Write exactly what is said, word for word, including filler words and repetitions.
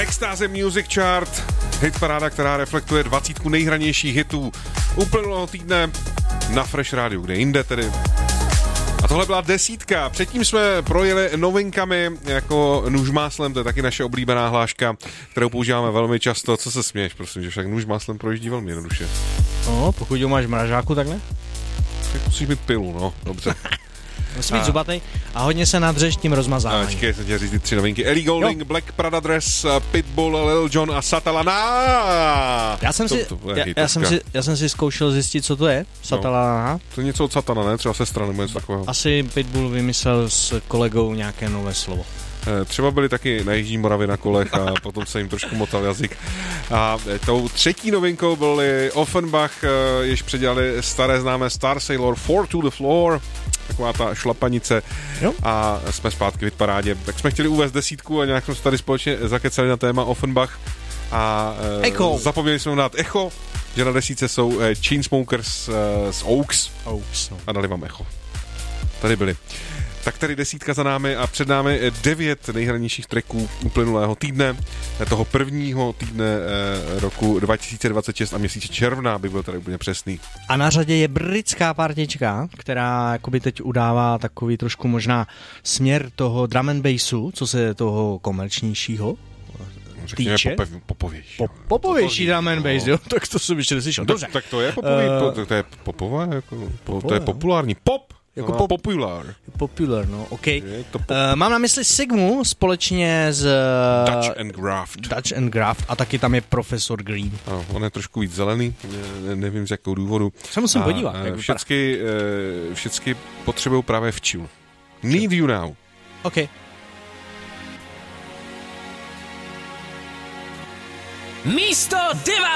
Ecstasy Music Chart, hit paráda, která reflektuje dvacítku nejhranějších hitů uplynulého týdne na Fresh Radio, kde jinde tedy. A tohle byla desítka. Předtím jsme projeli novinkami jako nůž máslem, to je taky naše oblíbená hláška, kterou používáme velmi často. Co se směješ, prosím, že však nůž máslem projíždí velmi jednoduše. No, pokud ho máš v mražáku, takhle? Tak musíš mít pilu, no, dobře. Musí být zubatej a hodně se nadřeš tím rozmazáváním. Čekaj, jsem tě říct ty tři novinky. Ellie Goulding, jo. Black Prada Dress, Pitbull, Lil Jon a Satalana. Já jsem, to, si, to já, já, jsem si, já jsem si zkoušel zjistit, co to je. Satalana. No, to je něco od Satana, ne? Třeba sestra nebo něco takového. Asi Pitbull vymyslel s kolegou nějaké nové slovo. Třeba byli taky na Jižní Moravě na kolech a potom se jim trošku motal jazyk. A tou třetí novinkou byli Offenbach, jež předělali staré známé Star Sailor Four to the Floor, taková ta šlapanice. Jo. A jsme zpátky v hitparádě. Tak jsme chtěli uvést desítku a nějak jsme se tady společně zakecali na téma Offenbach a Echo. zapomněli jsme dát Echo, že na desítce jsou Chainsmokers z Oaks, Oaks no. A dali vám Echo. Tady byli. Tak tady desítka za námi a před námi devět nejhranějších tracků uplynulého týdne, toho prvního týdne eh, roku dva tisíce dvacet šest a měsíce června, by byl tady úplně přesný. A na řadě je britská partička, která jakoby teď udává takový trošku možná směr toho drum and bassu, co se toho komerčnějšího Řekněme popev, popovější. Po, popovější drum and bass, jo? Tak to jsem ještě neslyšel. Dobře. Tak, tak to je popový, uh, to, to je popové, jako, popové, to je populární pop. Jako no, pop, populár. Popular, no, OK. Pop... Uh, mám na mysli Sigmu společně s Dutch and Graft. Dutch and Graft a taky tam je Profesor Green. Ano, on je trošku víc zelený, ne, nevím z jakou důvodu. Se musím a, podívat. Uh, všecky, uh, všecky potřebují právě včilu. Need you now. OK. Místo devát.